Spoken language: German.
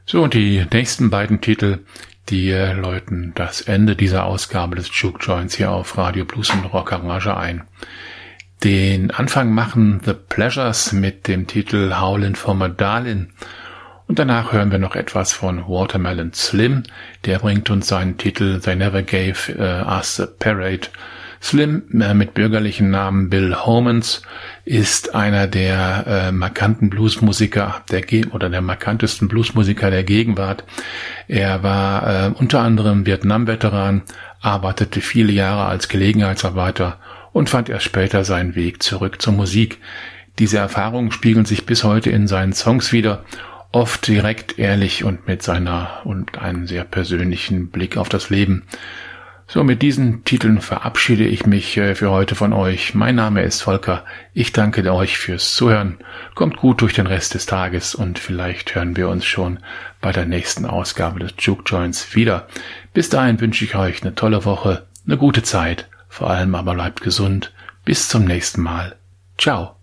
So, und die nächsten beiden Titel, die läuten das Ende dieser Ausgabe des Juke Joints hier auf Radio Blues und Rock Garage ein. Den Anfang machen The Pleasures mit dem Titel Howlin' for My Darlin'. Und danach hören wir noch etwas von Watermelon Slim. Der bringt uns seinen Titel They Never Gave Us a Parade. Slim, mit bürgerlichen Namen Bill Homans, ist einer der markanten Bluesmusiker der markantesten Bluesmusiker der Gegenwart. Er war unter anderem Vietnam-Veteran, arbeitete viele Jahre als Gelegenheitsarbeiter und fand erst später seinen Weg zurück zur Musik. Diese Erfahrungen spiegeln sich bis heute in seinen Songs wider, oft direkt, ehrlich und mit einem sehr persönlichen Blick auf das Leben. So, mit diesen Titeln verabschiede ich mich für heute von euch. Mein Name ist Volker. Ich danke euch fürs Zuhören. Kommt gut durch den Rest des Tages und vielleicht hören wir uns schon bei der nächsten Ausgabe des Juke Joints wieder. Bis dahin wünsche ich euch eine tolle Woche, eine gute Zeit. Vor allem aber bleibt gesund. Bis zum nächsten Mal. Ciao.